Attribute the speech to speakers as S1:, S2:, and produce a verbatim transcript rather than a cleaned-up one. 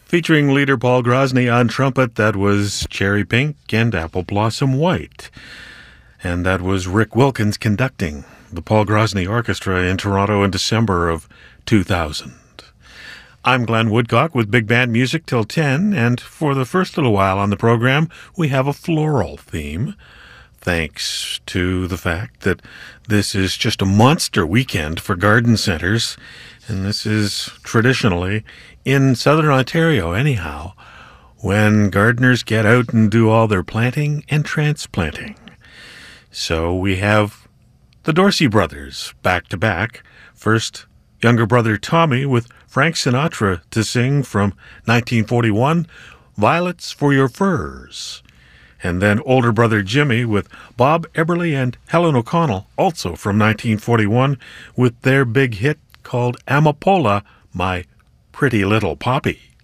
S1: Featuring leader Paul Grosny on trumpet, that was Cherry Pink and Apple Blossom White. And that was Rick Wilkins conducting the Paul Grosny Orchestra in Toronto in December of two thousand. I'm Glenn Woodcock with Big Band Music till ten, and for the first little while on the program, we have a floral theme, thanks to the fact that this is just a monster weekend for garden centers, and this is traditionally in southern Ontario anyhow, when gardeners get out and do all their planting and transplanting. So we have the Dorsey brothers back to back. First, younger brother Tommy with Frank Sinatra to sing from nineteen forty-one, Violets for Your Furs. And then older brother Jimmy with Bob Eberly and Helen O'Connell, also from nineteen forty-one, with their big hit called Amapola, My Pretty Little Poppy.